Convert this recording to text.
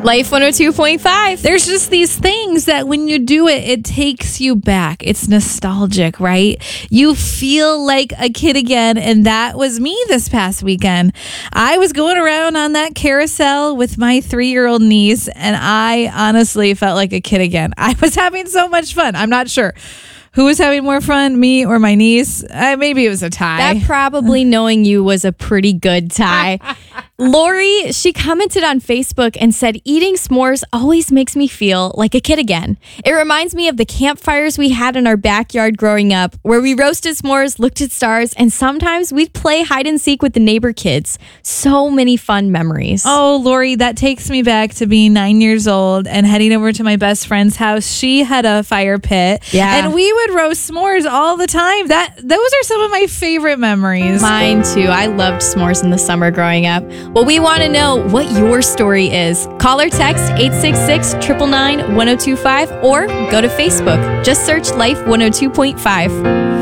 Life 102.5. There's just these things that when you do it, it takes you back. It's nostalgic, right? You feel like a kid again. And that was me this past weekend. I was going around on that carousel with my 3-year-old niece, and I honestly felt like a kid again. I was having so much fun. I'm not sure who was having more fun, me or my niece. Maybe it was a tie. That probably, knowing you, was a pretty good tie. Lori, she commented on Facebook and said, eating s'mores always makes me feel like a kid again. It reminds me of the campfires we had in our backyard growing up, where we roasted s'mores, looked at stars, and sometimes we'd play hide and seek with the neighbor kids. So many fun memories. Oh, Lori, that takes me back to being 9 years old and heading over to my best friend's house. She had a fire pit. Yeah. And we would roast s'mores all the time. Those are some of my favorite memories. Mine too. I loved s'mores in the summer growing up. Well, we want to know what your story is. Call or text 866-999-1025 or go to Facebook. Just search Life 102.5.